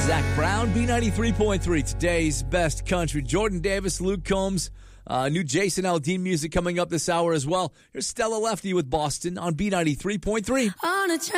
Zach Brown, B93.3, today's best country. Jordan Davis, Luke Combs, new Jason Aldean music coming up this hour as well. Here's Stella Lefty with Boston on B93.3.